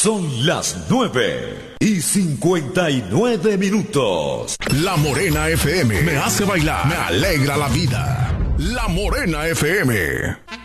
Son las 9:59. La Morena FM me hace bailar, me alegra la vida. La Morena FM.